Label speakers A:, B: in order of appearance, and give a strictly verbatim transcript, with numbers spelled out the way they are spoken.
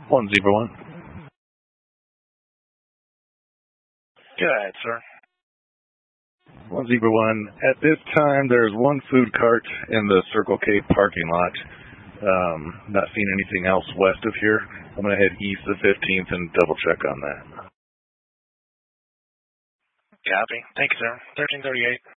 A: One Zebra One.
B: Go ahead, sir.
A: One Zebra One. At this time, there's one food cart in the Circle K parking lot. Um, not seeing anything else west of here. I'm going to head east of fifteenth and double check on that.
B: Copy. Thank you, sir. thirteen thirty-eight.